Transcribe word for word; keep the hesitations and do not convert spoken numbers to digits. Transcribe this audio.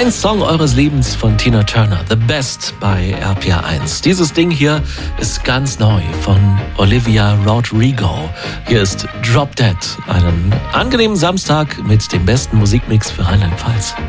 Ein Song eures Lebens von Tina Turner, The Best bei R P R eins. Dieses Ding hier ist ganz neu von Olivia Rodrigo. Hier ist Drop Dead. Einen angenehmen Samstag mit dem besten Musikmix für Rheinland-Pfalz.